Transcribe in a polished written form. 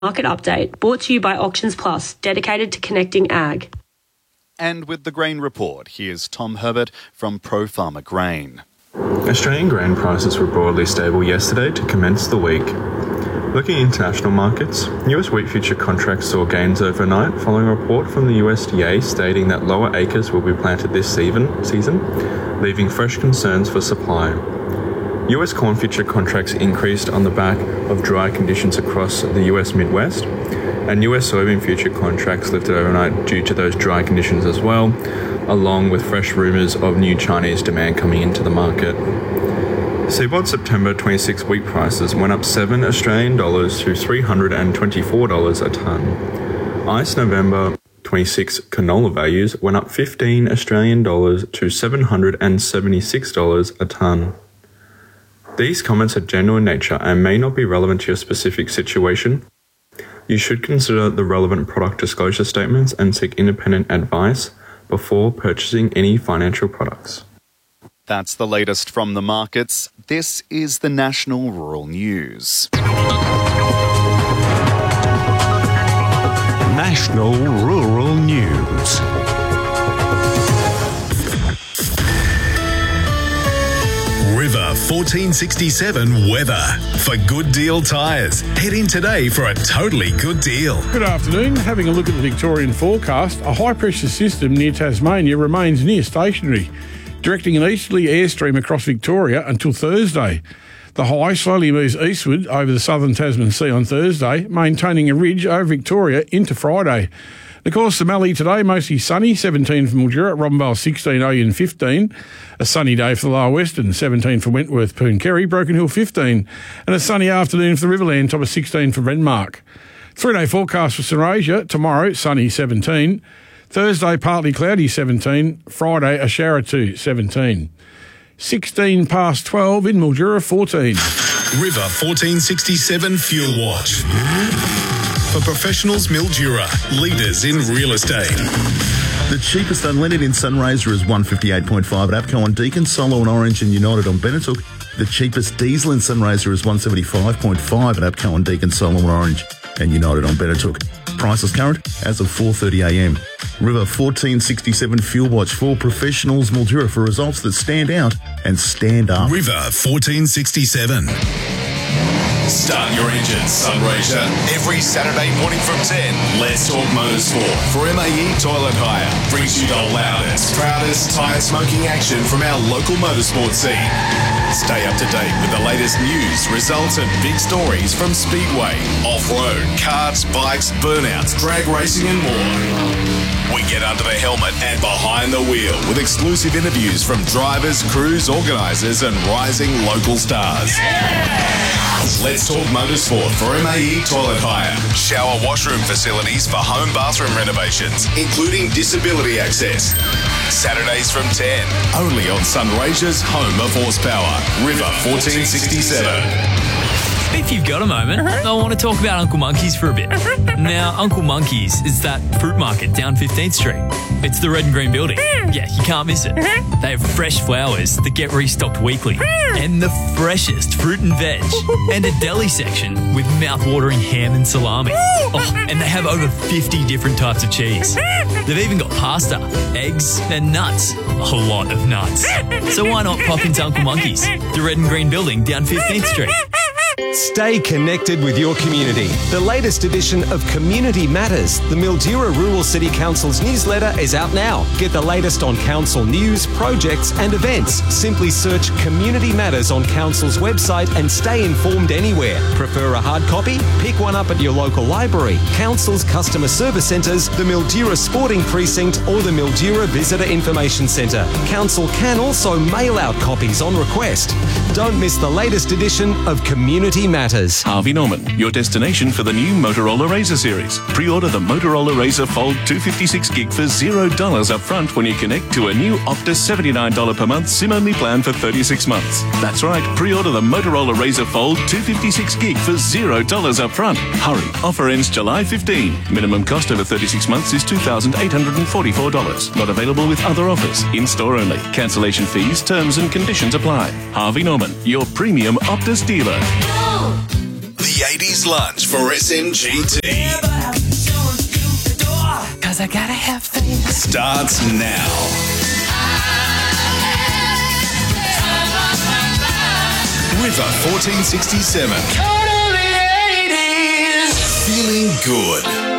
Market update brought to you by Auctions Plus, dedicated to connecting ag. And with the grain report, here's Tom Herbert from Pro Farmer Grain. Australian grain prices were broadly stable yesterday to commence the week. Looking at international markets, US wheat future contracts saw gains overnight following a report from the USDA stating that lower acres will be planted this season, leaving fresh concerns for supply. US corn future contracts increased on the back of dry conditions across the US Midwest, and US soybean future contracts lifted overnight due to those dry conditions as well, along with fresh rumours of new Chinese demand coming into the market. CBOT September 26 wheat prices went up $7 Australian to $324 a tonne. ICE November 26 canola values went up $15 Australian to $776 a tonne. These comments are general in nature and may not be relevant to your specific situation. You should consider the relevant product disclosure statements and seek independent advice before purchasing any financial products. That's the latest from the markets. This is the National Rural News. National Rural News. River 1467 weather. For Good Deal Tyres, head in today for a totally good deal. Good afternoon. Having a look at the Victorian forecast, a high-pressure system near Tasmania remains near stationary, directing an easterly airstream across Victoria until Thursday. The high slowly moves eastward over the southern Tasman Sea on Thursday, maintaining a ridge over Victoria into Friday. The course to Mallee today, mostly sunny, 17 for Mildura, Robinvale 16, Oyen 15. A sunny day for the Lower Western, 17 for Wentworth, Pooncarry, Broken Hill 15. And a sunny afternoon for the Riverland, top of 16 for Renmark. 3-day forecast for St Asia, tomorrow sunny 17. Thursday partly cloudy 17. Friday a shower 2, 17. 16 past 12 in Mildura 14. River 1467 Fuel Watch. For professionals, Mildura, leaders in real estate. The cheapest unleaded in Sunraysia is $158.5 at APCO on Deakin, Solo on Orange and United on Benettook. The cheapest diesel in Sunraysia is $175.5 at APCO on Deakin, Solo on Orange and United on Benettook. Prices current as of 4:30am. River 1467 Fuel Watch for professionals, Mildura, for results that stand out and stand up. River 1467. Start your engines, Sunraysia. Every Saturday morning from 10, Let's Talk Motorsport for MAE Toilet Hire. Brings you the loudest, proudest tyre smoking action from our local motorsport scene. Stay up to date with the latest news, results and big stories from Speedway, off-road, karts, bikes, burnouts, drag racing and more. We get under the helmet and behind the wheel with exclusive interviews from drivers, crews, organisers and rising local stars. Let's Talk Motorsport for MAE Toilet Hire. Shower washroom facilities for home bathroom renovations, including disability access. Saturdays from 10, only on Sunraysia's home of horsepower, River 1467. If you've got a moment, I want to talk about Uncle Monkey's for a bit. Now, Uncle Monkey's is that fruit market down 15th Street. It's the red and green building. Yeah, you can't miss it. They have fresh flowers that get restocked weekly, and the freshest fruit and veg, and a deli section with mouth-watering ham and salami. Oh, and they have over 50 different types of cheese. They've even got pasta, eggs, and nuts. A lot of nuts. So why not pop into Uncle Monkey's, the red and green building down 15th Street? Stay connected with your community. The latest edition of Community Matters, the Mildura Rural City Council's newsletter, is out now. Get the latest on council news, projects and events. Simply search Community Matters on council's website and stay informed anywhere. Prefer a hard copy? Pick one up at your local library, council's customer service centres, the Mildura Sporting Precinct or the Mildura Visitor Information Centre. Council can also mail out copies on request. Don't miss the latest edition of Community Matters. Harvey Norman, your destination for the new Motorola Razr series. Pre-order the Motorola Razr Fold 256 gig for $0 up front when you connect to a new Optus $79 per month SIM-only plan for 36 months. That's right, pre-order the Motorola Razr Fold 256 gig for $0 up front. Hurry, offer ends July 15. Minimum cost over 36 months is $2,844. Not available with other offers. In-store only. Cancellation fees, terms and conditions apply. Harvey Norman, your premium Optus dealer. The The 80s lunch for SMGT. Cause I gotta have faith. Starts now. With a 1467. Feeling good.